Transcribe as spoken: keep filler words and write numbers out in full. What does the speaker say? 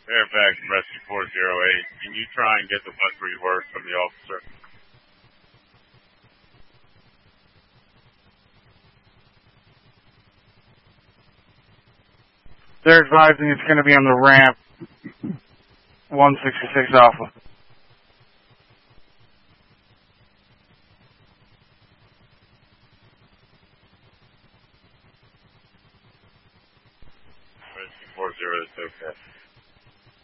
Fairfax Rescue four zero eight. Can you try and get the bus rework from the officer? They're advising it's going to be on the ramp, one sixty-six Alpha. Rescue four zero is okay.